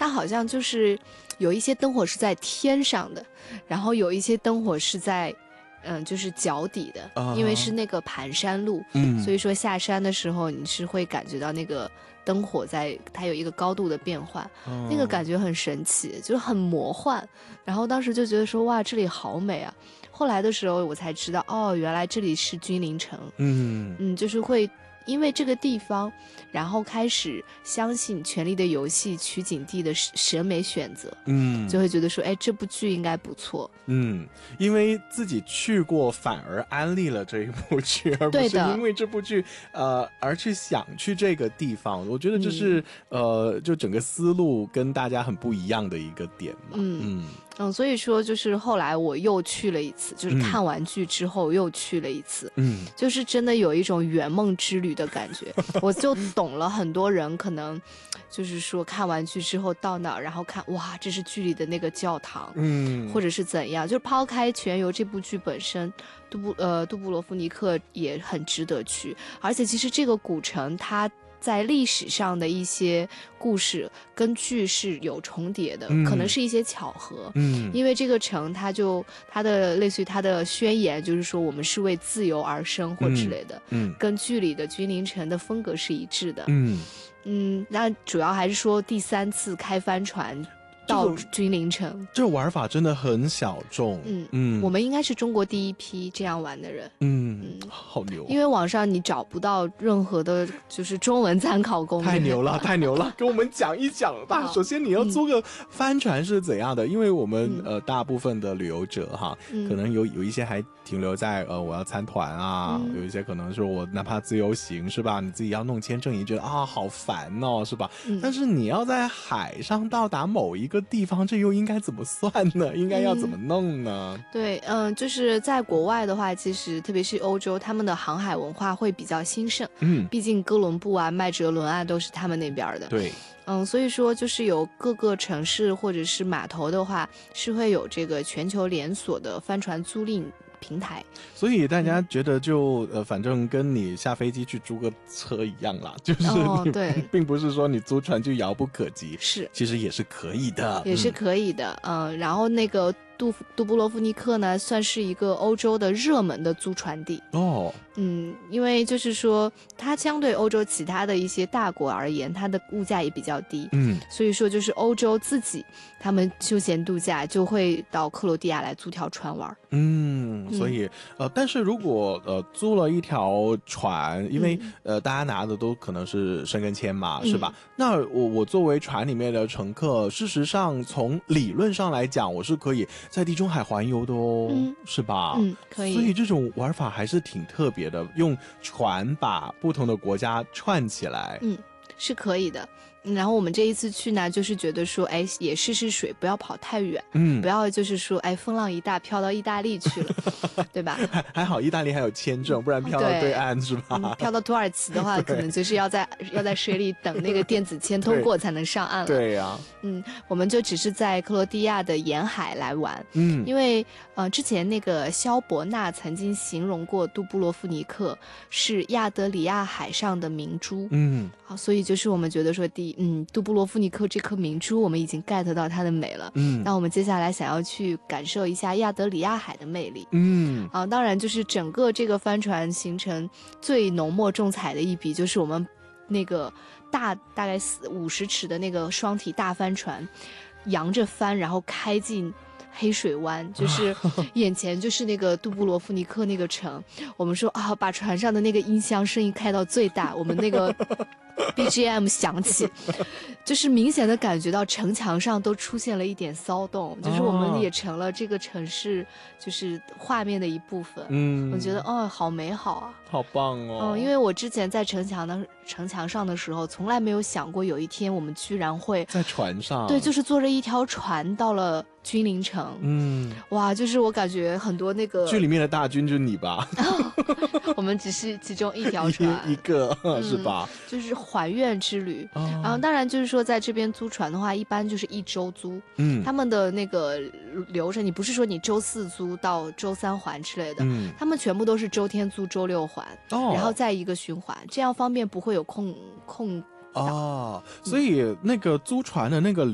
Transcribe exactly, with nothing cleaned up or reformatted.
它好像就是有一些灯火是在天上的，然后有一些灯火是在嗯，就是脚底的， uh-huh. 因为是那个盘山路， 嗯， 所以说下山的时候你是会感觉到那个灯火在它有一个高度的变换， 嗯， 那个感觉很神奇，就是很魔幻。然后当时就觉得说哇，这里好美啊。后来的时候我才知道，哦，原来这里是君临城。 嗯嗯，就是会因为这个地方，然后开始相信《权力的游戏》取景地的审美选择， 嗯， 就会觉得说，哎，这部剧应该不错。 嗯，因为自己去过，反而安利了这一部剧，而不是因为这部剧呃而去想去这个地方。我觉得这是、嗯、呃，就整个思路跟大家很不一样的一个点嘛。 嗯嗯嗯，所以说就是后来我又去了一次，就是看完剧之后又去了一次，嗯，就是真的有一种圆梦之旅的感觉。我就懂了很多人可能就是说看完剧之后到那儿，然后看哇，这是剧里的那个教堂，嗯，或者是怎样。就是抛开《全游》这部剧本身，杜布呃杜布罗夫尼克也很值得去，而且其实这个古城它在历史上的一些故事跟剧是有重叠的、嗯、可能是一些巧合，嗯，因为这个城它就它的类似于它的宣言就是说我们是为自由而生或之类的，嗯，嗯跟剧里的君临城的风格是一致的，嗯嗯，那主要还是说第三次开帆船到君临城， 这玩法真的很小众， 嗯嗯，我们应该是中国第一批这样玩的人， 嗯嗯，好牛！ 因为网上你找不到任何的，就是中文参考攻略， 太牛了，太牛了！跟我们讲一讲吧。首先你要租个帆船是怎样的？嗯、因为我们、嗯、呃大部分的旅游者哈，嗯、可能有有一些还停留在呃我要参团啊，嗯、有一些可能是我哪怕自由行是吧？你自己要弄签证，你觉得啊好烦哦，是吧？嗯、但是你要在海上到达某一个。个地方这又应该怎么算呢？应该要怎么弄呢？ 嗯、对，嗯、呃，就是在国外的话，其实特别是欧洲，他们的航海文化会比较兴盛。嗯，毕竟哥伦布啊、麦哲伦啊都是他们那边的。 对， 嗯，所以说就是有各个城市或者是码头的话，是会有这个全球连锁的帆船租赁平台， 所以大家觉得就、嗯、呃，反正跟你下飞机去租个车一样啦，就是你、 哦、对， 并不是说你租船就遥不可及， 是， 其实也是可以的， 也是可以的，嗯，嗯然后那个杜杜布罗夫尼克呢，算是一个欧洲的热门的租船地哦， 嗯，因为就是说它相对欧洲其他的一些大国而言，它的物价也比较低，嗯，所以说就是欧洲自己他们休闲度假就会到克罗地亚来租条船玩， 嗯，所以、嗯、呃，但是如果呃租了一条船，因为、嗯、呃大家拿的都可能是申根签嘛，嗯、是吧？那我我作为船里面的乘客，事实上从理论上来讲，我是可以在地中海环游的哦，嗯、是吧？ 嗯，可以。 所以这种玩法还是挺特别的，用船把不同的国家串起来， 嗯，是可以的。然后我们这一次去呢，就是觉得说，哎，也试试水，不要跑太远，嗯，不要就是说，哎，风浪一大飘到意大利去了，对吧？ 还还好，意大利还有签证，不然飘到对岸是吧？ 嗯、飘到土耳其的话，可能就是要在要在水里等那个电子签通过才能上岸了。 对呀、啊， 嗯，我们就只是在克罗地亚的沿海来玩，嗯，因为呃，之前那个萧伯纳曾经形容过杜布罗夫尼克是亚得里亚海上的明珠，嗯，好，所以就是我们觉得说第。嗯，杜布罗夫尼克这颗明珠我们已经 get 到它的美了，嗯，那我们接下来想要去感受一下亚得里亚海的魅力，嗯，啊，当然就是整个这个帆船行程最浓墨重彩的一笔就是我们那个大大概五十尺的那个双体大帆船扬着帆然后开进黑水湾，就是眼前就是那个杜布罗夫尼克那个城，我们说啊，把船上的那个音箱声音开到最大，我们那个B G M 响起，就是明显的感觉到城墙上都出现了一点骚动，就是我们也成了这个城市就是画面的一部分。嗯，我觉得哦，好美好啊， 好棒哦。 嗯，因为我之前在城墙的城墙上的时候，从来没有想过有一天我们居然会在船上， 对，就是坐着一条船到了君临城。嗯，哇，就是我感觉很多那个剧里面的大军就是你吧？ 我们只是其中一条船， 一, 一个、嗯、是吧？ 就是还愿之旅。哦、然后当然就是说，在这边租船的话，一般就是一周租。嗯，他们的那个流程，你不是说你周四租到周三还之类的，嗯，他们全部都是周天租，周六还，哦、然后再一个循环，这样方便不会有空空。 哦，所以那个租船的那个